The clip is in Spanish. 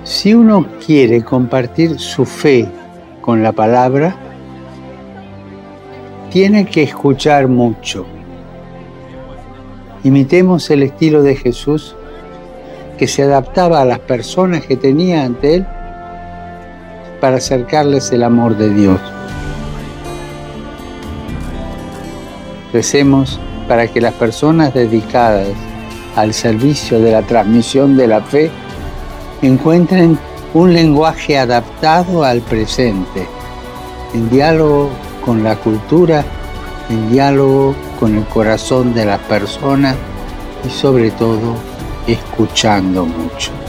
Si uno quiere compartir su fe con la palabra, tiene que escuchar mucho. Imitemos el estilo de Jesús, que se adaptaba a las personas que tenía ante él para acercarles el amor de Dios. Recemos para que las personas dedicadas al servicio de la transmisión de la fe encuentren un lenguaje adaptado al presente, en diálogo con la cultura, en diálogo con el corazón de las personas y sobre todo escuchando mucho.